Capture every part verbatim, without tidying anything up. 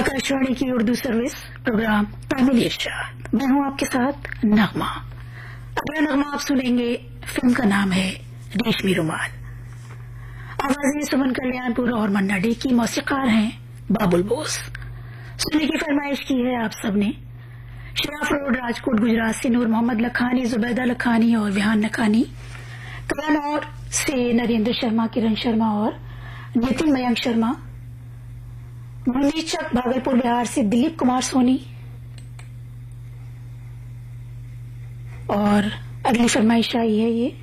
आकाशवाणी की Urdu service programme तामिल इरशाद। मैं हूं आपके साथ नगमा। अगला नगमा आप सुनेंगे, फिल्म का नाम है रेशमी रुमाल। आवाजें सुमन कल्याणपुर और मन्ना डे की, मौसीकार हैं बाबुल बोस। सुनने की फरमाइश की है आप सबने। शराफ रोड, राजकोट, गुजरात से नूर मोहम्मद लखानी, जुबैदा लखानी और विहान नखानी। कलानौर से नरेंद्र शर्मा, किरण शर्मा और नितिन मयंक शर्मा। नीचक भागलपुर बिहार से दिलीप कुमार सोनी। और अगली फरमाइश आई है ये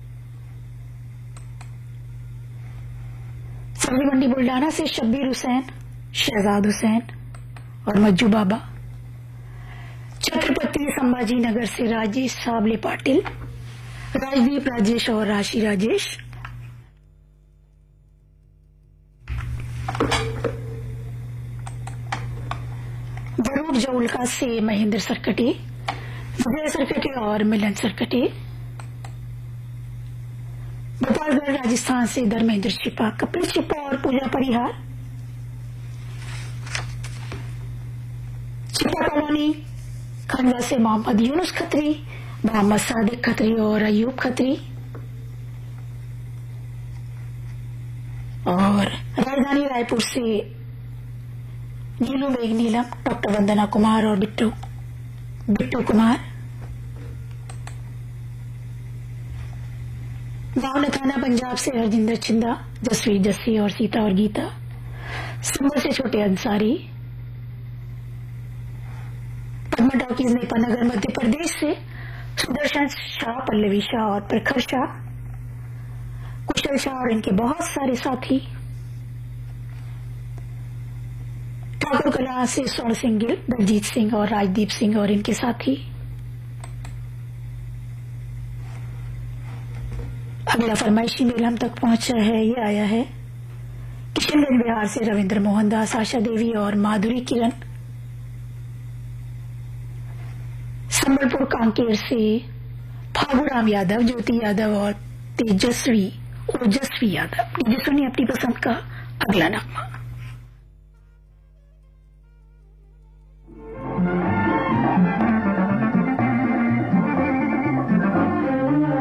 सब्जी मंडी बुल्डाना से शब्बीर हुसैन, शहजाद हुसैन और मज्जू बाबा। छत्रपति संभाजी नगर से राजेश साबले पाटिल, राजदीप राजेश और राशि राजेश। जरूर जौलका से महेंद्र सरकटे, विजय सरकटे और मिलन सरकटे। गोपालगढ़ राजस्थान से धर्मेंद्र छिपा, कपिल छिपा और पूजा परिहार। छिपा कॉलोनी खंडवा से मोहम्मद यूनुस खत्री, मोहम्मद सादिक खत्री और अयूब खत्री। और राजधानी रायपुर से नीलू मेघ नीलम, डॉक्टर वंदना कुमार और बिट्टू बिट्टू कुमार। गांव थाना पंजाब से हरजिंदर छिंदा, जसवीर जस्सी और सीता और गीता। संभल से छोटे अंसारी। पद्मा टॉकीज नेपानगर मध्य प्रदेश से सुदर्शन शाह, पल्लवी शाह और प्रखर शाह, कुशल शाह और इनके बहुत सारे साथी। ठाकुर कला से स्वर्ण सिंह गिल, दलजीत सिंह और राजदीप सिंह और इनके साथी। अगला फरमाइशी मेल हम तक पहुंचा है, ये आया है किशनगंज बिहार से रविंद्र मोहन दास, आशा देवी और माधुरी किरण। संबलपुर कांकेर से फागुराम यादव, ज्योति यादव और तेजस्वी ओजस्वी यादव। ये सुनिए अपनी पसंद का अगला नगमा।